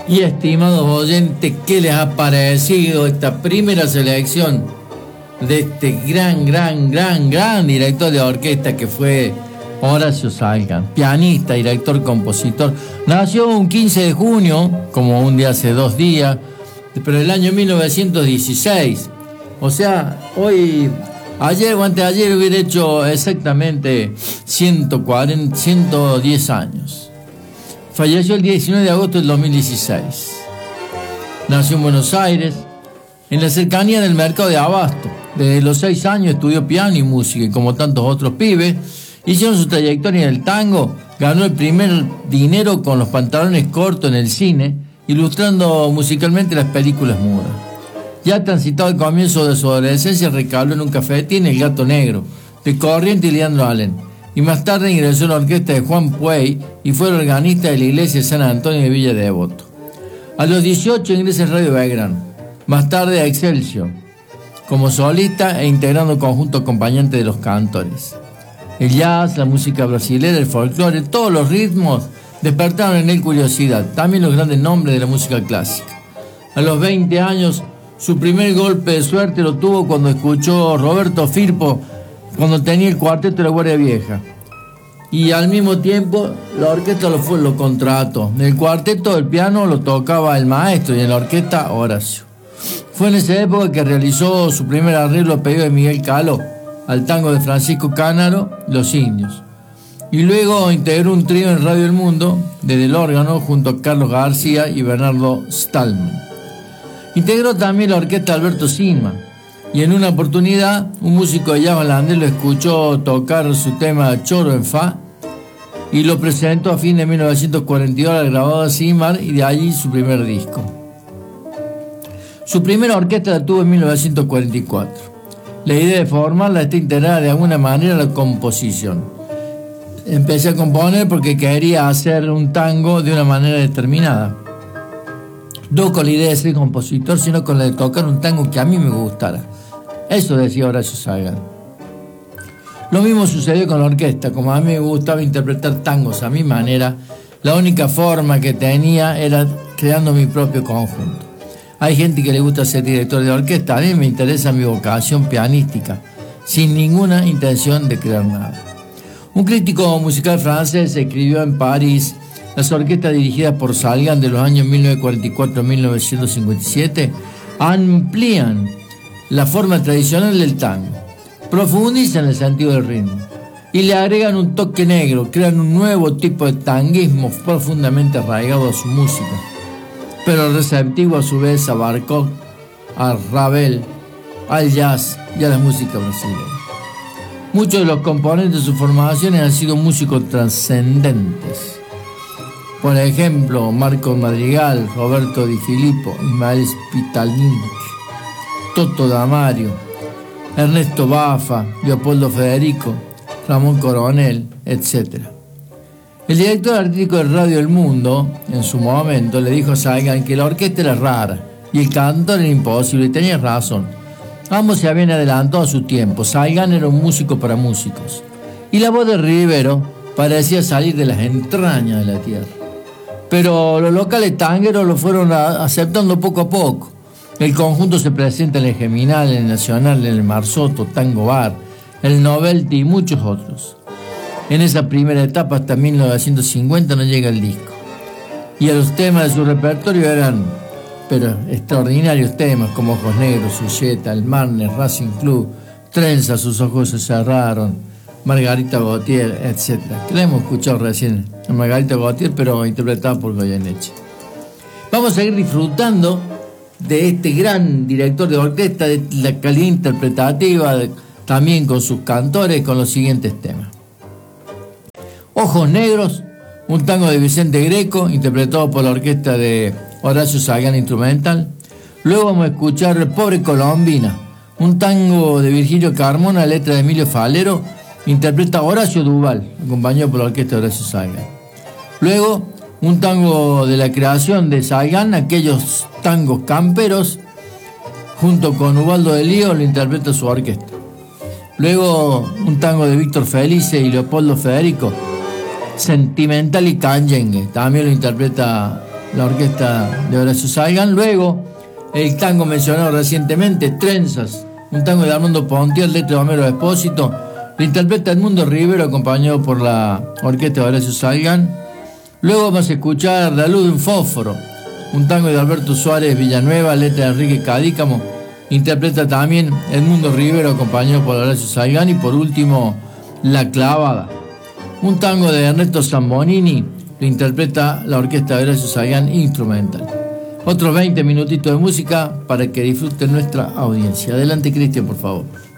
Y estimados oyentes, ¿qué les ha parecido esta primera selección de este gran director de orquesta que fue Horacio Salgan? Pianista, director, compositor. Nació un 15 de junio, como un día hace 2 días, pero el año 1916. O sea, ayer o antes de ayer hubiera hecho exactamente 110 años. Falleció el 19 de agosto del 2016. Nació en Buenos Aires, en la cercanía del mercado de Abasto. Desde los 6 años estudió piano y música, y como tantos otros pibes, hicieron su trayectoria en el tango. Ganó el primer dinero con los pantalones cortos en el cine, ilustrando musicalmente las películas mudas. Ya transitado el comienzo de su adolescencia, recaló en un cafetín El Gato Negro, de Corriente y Leandro Alem. Y más tarde ingresó en la orquesta de Juan Puey y fue el organista de la iglesia de San Antonio de Villa Devoto. A los 18 ingresa en Radio Belgrano, más tarde a Excelsior, como solista e integrando conjunto acompañante de los cantores. El jazz, la música brasileña, el folclore, todos los ritmos despertaron en él curiosidad, también los grandes nombres de la música clásica. A los 20 años, su primer golpe de suerte lo tuvo cuando escuchó Roberto Firpo, cuando tenía el cuarteto de la Guardia Vieja. Y al mismo tiempo la orquesta lo contrató. En el cuarteto el piano lo tocaba el maestro y en la orquesta Horacio. Fue en esa época que realizó su primer arreglo a pedido de Miguel Caló al tango de Francisco Canaro, Los Indios. Y luego integró un trío en Radio El Mundo desde el órgano junto a Carlos García y Bernardo Stallman. Integró también la orquesta Alberto Sima. Y en una oportunidad, un músico de jazz holandés lo escuchó tocar su tema Choro en Fa y lo presentó a fin de 1942 al grabado de Simar, y de allí su primer disco. Su primera orquesta la tuvo en 1944. La idea de formarla está integrada de alguna manera a la composición. Empecé a componer porque quería hacer un tango de una manera determinada. No con la idea de ser compositor, sino con la de tocar un tango que a mí me gustara. Eso decía Horacio Salgan. Lo mismo sucedió con la orquesta. Como a mí me gustaba interpretar tangos a mi manera, la única forma que tenía era creando mi propio conjunto. Hay gente que le gusta ser director de orquesta. A mí me interesa mi vocación pianística, sin ninguna intención de crear nada. Un crítico musical francés escribió en París: las orquestas dirigidas por Salgan de los años 1944 a 1957 amplían la forma tradicional del tango, profundizan el sentido del ritmo y le agregan un toque negro, crean un nuevo tipo de tanguismo profundamente arraigado a su música, pero receptivo a su vez a Bartók, a Ravel, al jazz y a la música brasileña. Muchos de los componentes de sus formaciones han sido músicos trascendentes. Por ejemplo, Marco Madrigal, Roberto Di Filippo, Ismael Spitalnik, Toto Damario, Ernesto Baffa, Leopoldo Federico, Ramón Coronel, etc. El director artístico de Radio El Mundo, en su momento, le dijo a Salgan que la orquesta era rara y el cantor era imposible, y tenía razón. Ambos se habían adelantado a su tiempo. Salgan era un músico para músicos, y la voz de Rivero parecía salir de las entrañas de la tierra. Pero los locales tangueros lo fueron aceptando poco a poco. El conjunto se presenta en el Geminal, en el Nacional, en el Marzotto, Tango Bar, el Novelty y muchos otros. En esa primera etapa, hasta 1950, no llega el disco. Y a los temas de su repertorio eran, pero extraordinarios temas como Ojos Negros, Suyeta, El Marne, Racing Club, Trenza, Sus Ojos se Cerraron, Margarita Gautier, etc. Que la hemos escuchado recién, a Margarita Gautier, pero interpretada por Goyeneche. Vamos a seguir disfrutando de este gran director de orquesta, de la calidad interpretativa, también con sus cantores, con los siguientes temas. Ojos Negros, un tango de Vicente Greco, interpretado por la orquesta de Horacio Salgan Instrumental. Luego vamos a escuchar Pobre Colombina, un tango de Virgilio Carmona, letra de Emilio Falero, interpreta Horacio Duval, acompañado por la orquesta de Horacio Salgan. Luego, un tango de la creación de Salgan, Aquellos Tangos Camperos, junto con Ubaldo de Lío, lo interpreta su orquesta. Luego, un tango de Víctor Felice y Leopoldo Federico, Sentimental y Canyengue, también lo interpreta la orquesta de Horacio Salgán. Luego, el tango mencionado recientemente, Trenzas, un tango de Armando Pontiel, letra de Homero Expósito, lo interpreta Edmundo Rivero, acompañado por la orquesta de Horacio Salgán. Luego vamos a escuchar La luz de un fósforo, un tango de Alberto Suárez Villanueva, letra de Enrique Cadícamo, interpreta también Edmundo Rivero, acompañado por Horacio Salgán. Y por último, La clavada, un tango de Ernesto Zambonini, lo interpreta la orquesta de Horacio Salgán instrumental. Otros 20 minutitos de música para que disfruten nuestra audiencia. Adelante, Cristian, por favor.